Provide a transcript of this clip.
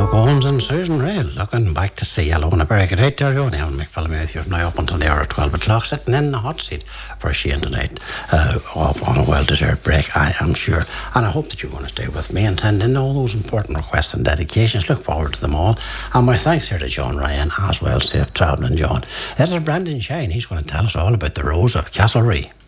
Doug Owens and Susan Ray looking back to see hello on a very good night there you Neil McPhillamouth now up until the hour of 12 o'clock sitting in the hot seat for Shane tonight off on a well-deserved break I am sure, and I hope that you're going to stay with me and send in all those important requests and dedications. Look forward to them all, and my thanks here to John Ryan as well. Safe travelling, John. This is Brendan Shine. He's going to tell us all about the Rose of Castlereagh.